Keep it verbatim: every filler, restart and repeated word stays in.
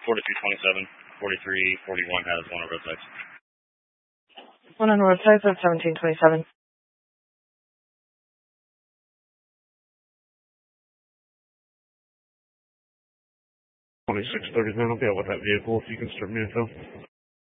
forty-three twenty-seven, forty-three forty-one has one on roadsides. One on roadsides at seventeen twenty-seven. twenty-six thirty-nine, I'll be out with that vehicle if you can start me info.